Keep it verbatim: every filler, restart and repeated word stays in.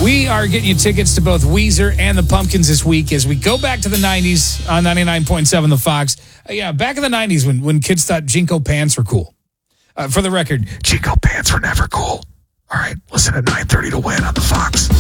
We are getting you tickets to both Weezer and the Pumpkins this week as we go back to the nineties on ninety-nine point seven The Fox. Uh, yeah, back in the nineties when, when kids thought Jinko pants were cool. Uh, for the record, Jinko pants were never cool. All right, listen at nine thirty to win on The Fox.